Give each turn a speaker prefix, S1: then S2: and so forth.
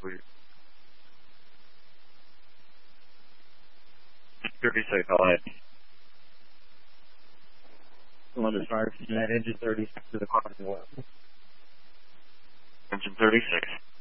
S1: please.
S2: 36, I'll ahead.
S3: Columbus Fire, engine 36 to the car.
S2: Engine 36.